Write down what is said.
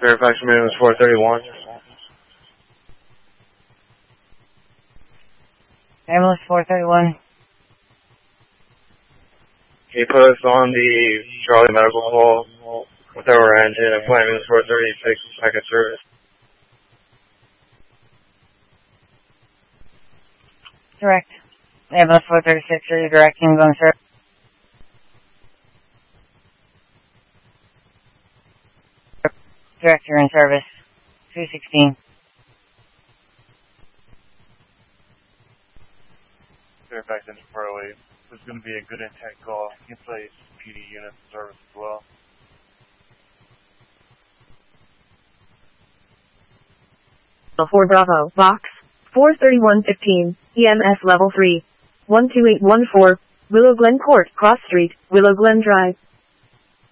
Fairfax minimum is 431. Ambulance 431. Can you put us on the Charlie Medical Hall with our engine and appointment is 436 second service? Direct. Ambulance 436, are you directing going sir? Director in service. 216. Fairfax engine 408. There's going to be a good intact call. You can place PD units in service as well. For Bravo, Box 43115, EMS Level 3, 12814, Willow Glen Court, Cross Street, Willow Glen Drive.